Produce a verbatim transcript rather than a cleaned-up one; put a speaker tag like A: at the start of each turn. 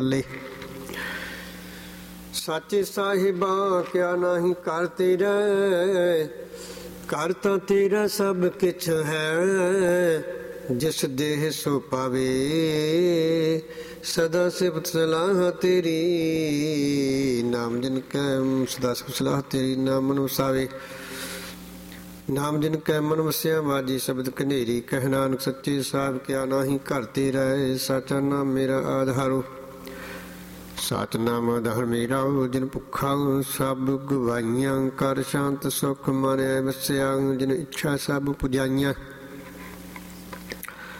A: ਸਾਚੇ ਸਾਹਿਬਾ ਕਿਆ ਨਾਹੀ ਕਰ ਤੇਰਾ, ਕਰ ਤਾਂ ਤੇਰਾ ਸਭ ਕਿਛ ਹੈ। ਜਿਸ ਦੇਹ ਸੋ ਪਾਵੇ ਸਦਾ ਸਿਫਤ ਸਲਾਹ ਤੇਰੀ, ਨਾਮ ਜਿਨ ਕੈ ਸਦਾ ਸਿਫਤ ਸਲਾਹ ਤੇਰੀ। ਨਾਮ ਮਨ ਵਸਾਵੇ, ਨਾਮ ਜਿਨ ਕੈ ਮਨ ਵਸਿਆ ਵਾਜੀ ਸ਼ਬਦ ਕਨੇਰੀ। ਕਹਿ ਨਾਨਕ ਸੱਚੇ ਸਾਹਿਬ ਕਿਆ ਨਾਹੀ ਘਰ ਤੇਰਾ, ਸਾਚਾ ਨਾਮ ਮੇਰਾ ਆਧਾਰੋ। ਸਾਚ ਨਾਮ ਆਧਾਰ ਮੇਰਾ ਜਿਨ ਭੁੱਖਾ ਸਭ ਗਵਾਈਆਂ। ਕਰ ਸ਼ਾਂਤ ਸੁਖ ਮਨ ਵਸਿਆ ਜਿਨ ਇੱਛਾ ਸਭ ਪੁਜਾਈਆਂ।